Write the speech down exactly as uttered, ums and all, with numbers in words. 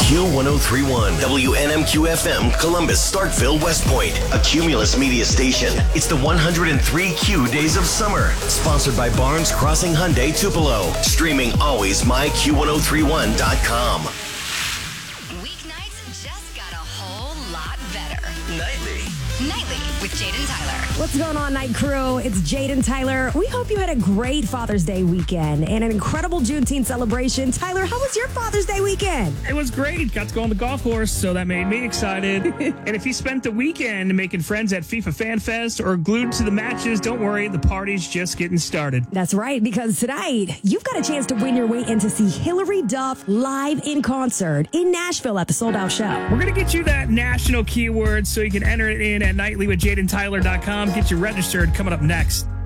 Q one oh three point one, W N M Q F M, Columbus, Starkville, West Point, a Cumulus media station. It's the one hundred three Q Days of Summer, sponsored by Barnes Crossing Hyundai Tupelo. Streaming always my Q one oh three one dot com. Weeknights just got a whole lot better. Nightly. Nightly with Jade and Tyler. What's going on, Night Crew? It's Jade and Tyler. We hope you had a great Father's Day weekend and an incredible Juneteenth celebration. Tyler, how was your Father's Day weekend? It was great. Got to go on the golf course, so that made me excited. And if you spent the weekend making friends at FIFA Fan Fest or glued to the matches, don't worry, the party's just getting started. That's right, because tonight, you've got a chance to win your way in to see Hillary Duff live in concert in Nashville at the Sold Out Show. We're going to get you that national keyword so you can enter it in at nightly with jade and tyler dot com. Get you registered coming up next.